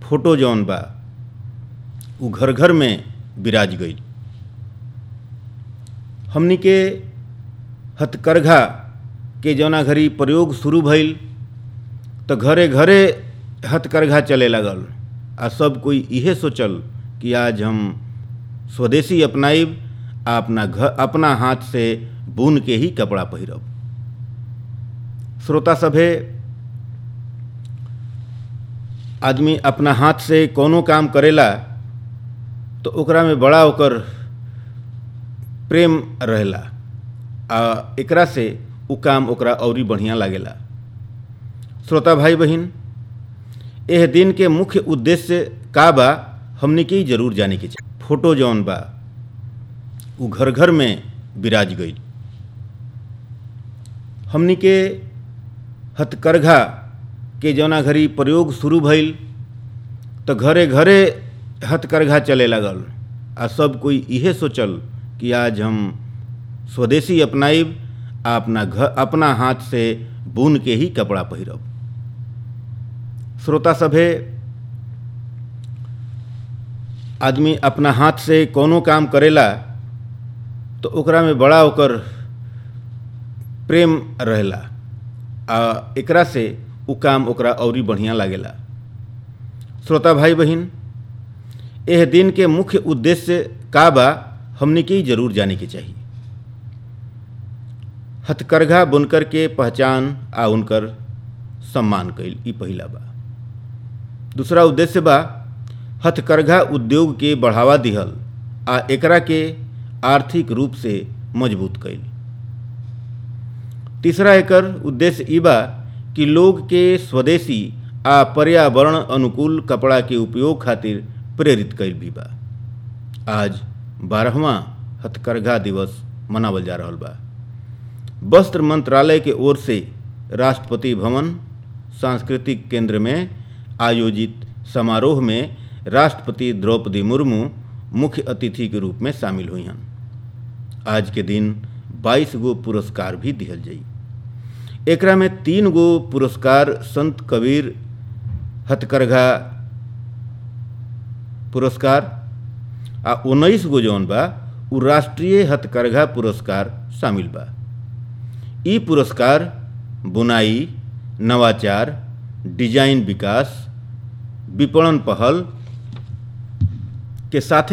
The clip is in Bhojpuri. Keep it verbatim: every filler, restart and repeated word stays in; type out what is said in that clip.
फोटो जौन बा उ घर घर में बिराज गई। हमनी के हथकरघा के जौना घड़ी प्रयोग शुरू भइल तो घरे घरे हथकरघा चले लगल आ सब कोई इहे सोचल कि आज हम स्वदेशी अपनाइब आ अपना घर अपना हाथ से बुन के ही कपड़ा पहिरब। श्रोता सभे, आदमी अपना हाथ से कोनो काम करेला तो ओकरा में बड़ा ओकर प्रेम रहेला आ एकरा से उ काम ओकरा औरी बढ़िया लागेला। श्रोता भाई बहिन, एह दिन के मुख्य उद्देश्य का बा हमनी के जरूर जाने के चाहिए। फोटो जौन बा उ घर घर में बिराज गई। हमनी के हथकरघा के जौना घड़ी प्रयोग शुरू भइल तो घरे घरे हथकरघा चले लगल आ सब कोई इहे सोचल कि आज हम स्वदेशी अपनाइब आ अपना घर अपना हाथ से बुन के ही कपड़ा पहिरब। श्रोता सभे, आदमी अपना हाथ से कोनो काम करेला तो ओकरा में बड़ा ओकर प्रेम रहेला आ एकरा से उ काम ओकरा औरी बढ़िया लागेला। श्रोता भाई बहिन, एह दिन के मुख्य उद्देश्य का बा हमनी के जरूर जाने के चाहिए। हथकरघा बुनकर के पहचान आ उनकर सम्मान कईल, ई पहिला बा। दूसरा उद्देश्य बा हथकरघा उद्योग के बढ़ावा दिहल आ एकरा के आर्थिक रूप से मजबूत कईल। तीसरा एकर उद्देश्य ई बा कि लोग के स्वदेशी आ पर्यावरण अनुकूल कपड़ा के उपयोग खातिर प्रेरित कईल भी बा। आज बारहवां हथकरघा दिवस मनावल जा रहल बा। वस्त्र मंत्रालय के ओर से राष्ट्रपति भवन सांस्कृतिक केंद्र में आयोजित समारोह में राष्ट्रपति द्रौपदी मुर्मू मुख्य अतिथि के रूप में शामिल हुई हन। आज के दिन बाईस गो पुरस्कार भी दिहल जाई। एकरा में तीन गो पुरस्कार संत कबीर हथकरघा पुरस्कार आ उन्नीस गो जौन बा उ राष्ट्रीय हथकरघा पुरस्कार शामिल बा। ई पुरस्कार बुनाई, नवाचार, डिजाइन विकास, विपणन पहल के साथ